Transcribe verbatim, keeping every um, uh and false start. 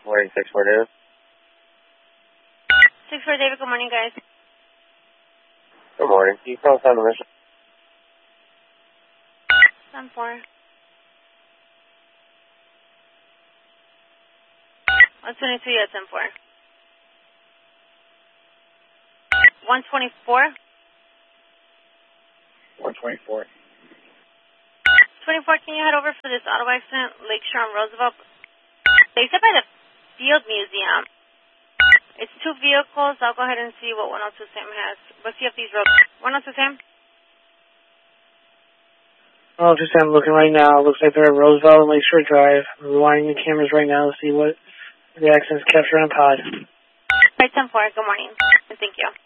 Morning, six four David. six four David, good morning, guys. Good morning. Can you call us on the mission? ten four. one twenty-two, yeah, ten four. one twenty-four? one twenty-four. twenty-four, can you head over for this auto accident, Lakeshore on Roosevelt? They said by the Field Museum. It's two vehicles. I'll go ahead and see what one oh two Sam has. Let's see if these roads. one oh two Sam? one oh two Sam, looking right now. Looks like they're at Roosevelt and Lakeshore Drive. We're rewinding the cameras right now to see what the accident's captured on pod. Right, ten four, good morning. And thank you.